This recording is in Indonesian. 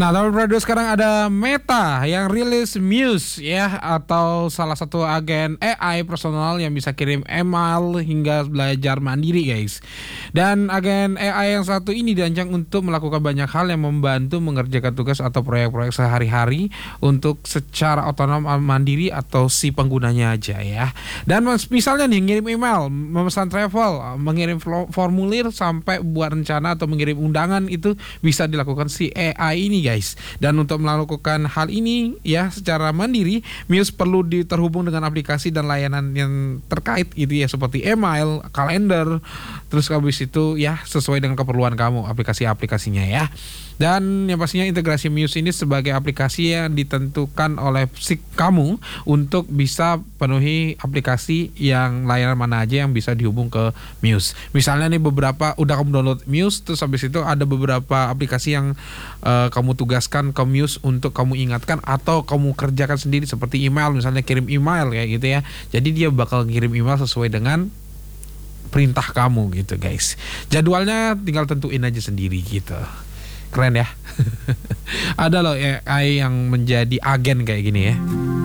Nah, tahun Bro sekarang ada Meta yang rilis Muse ya, atau salah satu agen AI personal yang bisa kirim email hingga belajar mandiri guys. Dan agen AI yang satu ini dirancang untuk melakukan banyak hal yang membantu mengerjakan tugas atau proyek-proyek sehari-hari untuk secara otonom mandiri atau si penggunanya aja ya. Dan misalnya nih ngirim email, memesan travel, mengirim formulir sampai buat rencana atau mengirim undangan itu bisa dilakukan si AI ini guys. Dan untuk melakukan hal ini ya secara mandiri, Muse perlu terhubung dengan aplikasi dan layanan yang terkait gitu ya, seperti email, kalender, terus habis itu ya sesuai dengan keperluan kamu aplikasinya ya. Dan yang pastinya integrasi Muse ini sebagai aplikasi yang ditentukan oleh si kamu untuk bisa penuhi aplikasi yang layanan mana aja yang bisa dihubung ke Muse. Misalnya nih beberapa udah kamu download Muse, terus habis itu ada beberapa aplikasi yang kamu tugaskan ke Muse untuk kamu ingatkan atau kamu kerjakan sendiri seperti email, misalnya kirim email kayak gitu ya. Jadi dia bakal kirim email sesuai dengan perintah kamu gitu guys. Jadwalnya tinggal tentuin aja sendiri gitu. Keren ya. Ada loh AI yang menjadi agen kayak gini ya.